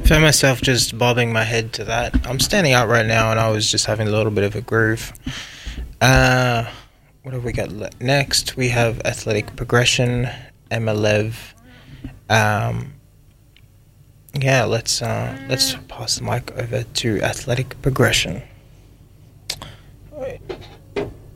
Found myself just bobbing my head to that. I'm standing up right now and I was just having a little bit of a groove. Uh, what have we got next? We have Athletic Progression, Emma Lev. Um, yeah, let's pass the mic over to Athletic Progression.